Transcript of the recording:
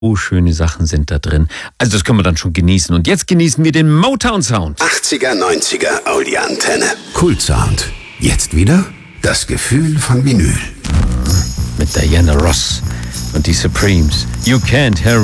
Oh, schöne Sachen sind da drin. Also das können wir dann schon genießen. Und jetzt genießen wir den Motown Sound. 80er, 90er, Audi-Antenne. Kultsound. Jetzt wieder das Gefühl von Vinyl. Mit Diana Ross und die Supremes. You can't hurry.